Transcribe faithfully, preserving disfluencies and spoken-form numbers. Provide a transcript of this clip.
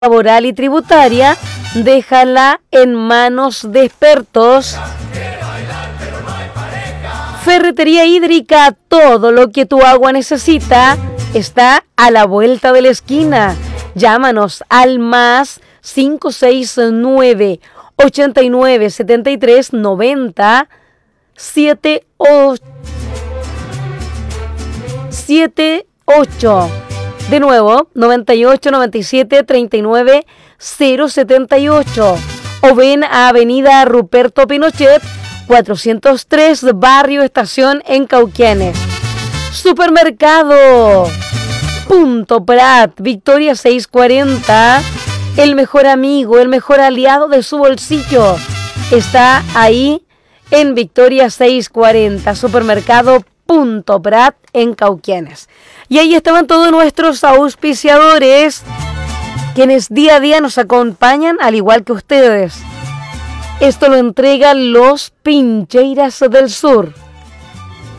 laboral y tributaria, déjala en manos de expertos. Ferretería hídrica, todo lo que tu agua necesita está a la vuelta de la esquina. Llámanos al más cinco seis nueve, ochenta y nueve, setenta y tres, noventa, siete ocho. De nuevo, noventa y ocho, noventa y siete, treinta y nueve, cero setenta y ocho. O ven a Avenida Ruperto Pinochet, cuatrocientos tres, Barrio Estación en Cauquenes. Supermercado Punto Prat, Victoria seiscientos cuarenta. El mejor amigo, el mejor aliado de su bolsillo está ahí en Victoria seiscientos cuarenta. Supermercado Punto Prat en Cauquenes. Y ahí estaban todos nuestros auspiciadores, quienes día a día nos acompañan, al igual que ustedes. Esto lo entregan los Pincheiras del Sur.